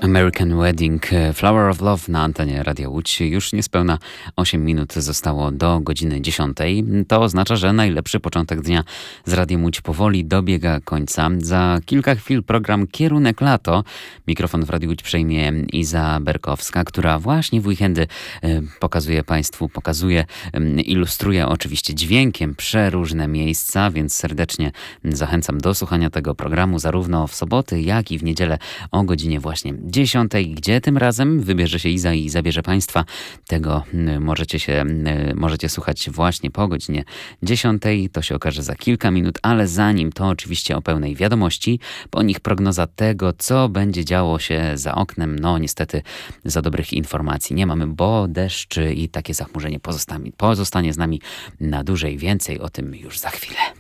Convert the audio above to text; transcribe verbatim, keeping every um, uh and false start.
American Wedding, Flower of Love na antenie Radia Łódź. Już niespełna osiem minut zostało do godziny dziesiątej. To oznacza, że najlepszy początek dnia z Radiem Łódź powoli dobiega końca. Za kilka chwil program Kierunek Lato. Mikrofon w Radiu Łódź przejmie Iza Berkowska, która właśnie w weekendy pokazuje Państwu, pokazuje, ilustruje oczywiście dźwiękiem przeróżne miejsca, więc serdecznie zachęcam do słuchania tego programu zarówno w soboty, jak i w niedzielę o godzinie właśnie dziesiątej, gdzie tym razem wybierze się Iza i zabierze Państwa. Tego możecie się, możecie słuchać właśnie po godzinie dziesiątej. To się okaże za kilka minut, ale zanim to oczywiście o pełnej wiadomości, po nich prognoza tego, co będzie działo się za oknem. No niestety za dobrych informacji nie mamy, bo deszcz i takie zachmurzenie pozostanie, pozostanie z nami na dłużej. Więcej o tym już za chwilę.